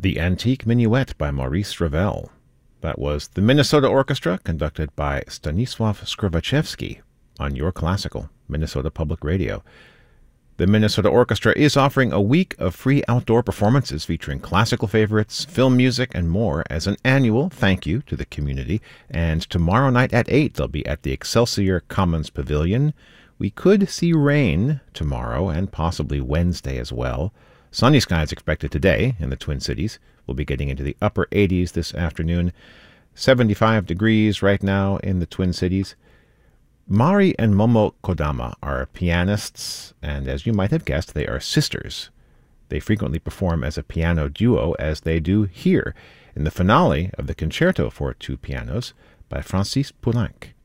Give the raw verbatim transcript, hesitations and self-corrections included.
The Antique Minuet by Maurice Ravel. That was the Minnesota Orchestra, conducted by Stanisław Skrzywaczewski on Your Classical, Minnesota Public Radio. The Minnesota Orchestra is offering a week of free outdoor performances featuring classical favorites, film music, and more as an annual thank you to the community. And tomorrow night at eight, they'll be at the Excelsior Commons Pavilion. We could see rain tomorrow and possibly Wednesday as well. Sunny skies expected today in the Twin Cities. We'll be getting into the upper eighties this afternoon. seventy-five degrees right now in the Twin Cities. Mari and Momo Kodama are pianists, and as you might have guessed, they are sisters. They frequently perform as a piano duo, as they do here in the finale of the Concerto for Two Pianos by Francis Poulenc.